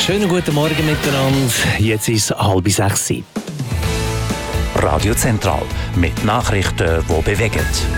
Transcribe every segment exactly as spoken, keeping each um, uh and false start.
Schönen guten Morgen miteinander. Jetzt ist es halb sechs. Radio Zentral mit Nachrichten, die bewegen.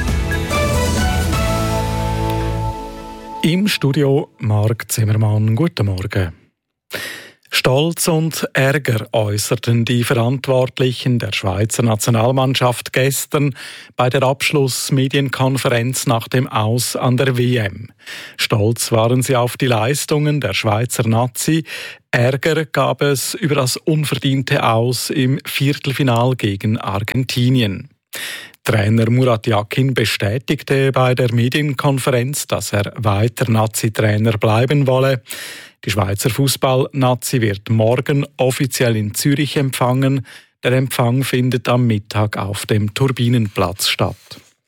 Im Studio Marc Zimmermann. Guten Morgen. Stolz und Ärger äußerten die Verantwortlichen der Schweizer Nationalmannschaft gestern bei der Abschlussmedienkonferenz nach dem Aus an der W M. Stolz waren sie auf die Leistungen der Schweizer Nazi. Ärger gab es über das unverdiente Aus im Viertelfinal gegen Argentinien. Trainer Murat Yakin bestätigte bei der Medienkonferenz, dass er weiter Nazi-Trainer bleiben wolle. Die Schweizer Fußball-Nazi wird morgen offiziell in Zürich empfangen. Der Empfang findet am Mittag auf dem Turbinenplatz statt.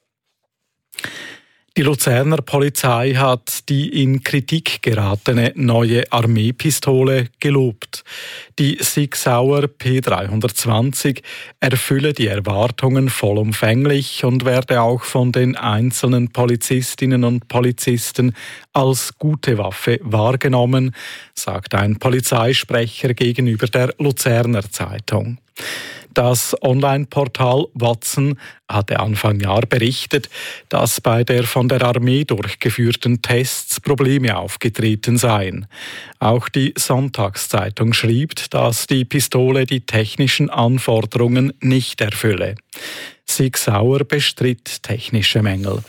Die Luzerner Polizei hat die in Kritik geratene neue Armeepistole gelobt. Die Sig Sauer P dreihundertzwanzig erfülle die Erwartungen vollumfänglich und werde auch von den einzelnen Polizistinnen und Polizisten als gute Waffe wahrgenommen, sagt ein Polizeisprecher gegenüber der Luzerner Zeitung. Das Online-Portal Watson hatte Anfang Jahr berichtet, dass bei der von der Armee durchgeführten Tests Probleme aufgetreten seien. Auch die Sonntagszeitung schrieb, dass die Pistole die technischen Anforderungen nicht erfülle. Sig Sauer bestritt technische Mängel.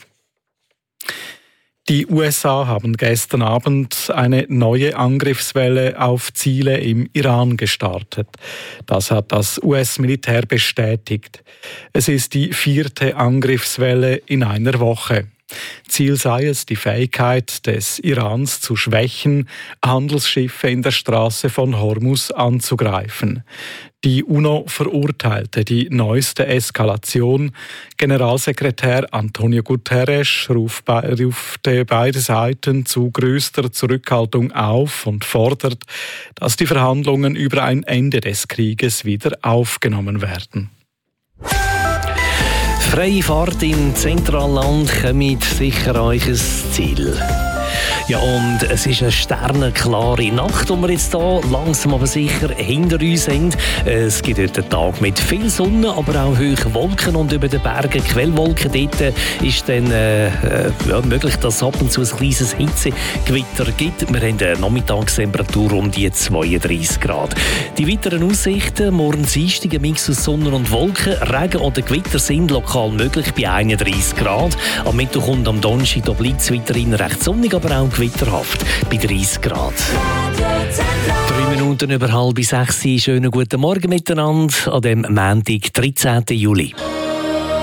Die U S A haben gestern Abend eine neue Angriffswelle auf Ziele im Iran gestartet. Das hat das U S-Militär bestätigt. Es ist die vierte Angriffswelle in einer Woche. Ziel sei es, die Fähigkeit des Irans zu schwächen, Handelsschiffe in der Straße von Hormuz anzugreifen. Die UNO verurteilte die neueste Eskalation. Generalsekretär Antonio Guterres rufte beide Seiten zu größter Zurückhaltung auf und fordert, dass die Verhandlungen über ein Ende des Krieges wieder aufgenommen werden. Freie Fahrt im Zentralland kommt sicher euch ein Ziel. Ja, und es ist eine sternenklare Nacht, die wir jetzt hier langsam aber sicher hinter uns haben. Es gibt heute einen Tag mit viel Sonne, aber auch hohe Wolken und über den Bergen Quellwolken. Dort ist dann äh, ja, möglich, dass es ab und zu ein kleines Hitzegewitter gibt. Wir haben eine Nachmittagstemperatur um die zweiunddreissig Grad. Die weiteren Aussichten, morgen Dienstag ein Mix aus Sonne und Wolken. Regen oder Gewitter sind lokal möglich bei einunddreissig Grad. Am Mittwoch und am Donnerstag da bleibt es weiterhin recht sonnig, aber auch gewitterhaft bei dreißig Grad. Drei Minuten über halb sechs. Schönen guten Morgen miteinander an dem Montag, dreizehnten Juli.